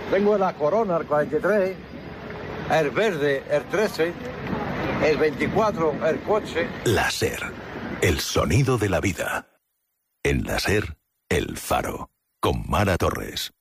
Tengo la Corona, el 43, el verde, el 13, el 24, el coche. La SER, el sonido de la vida. En la SER, El Faro, con Mara Torres.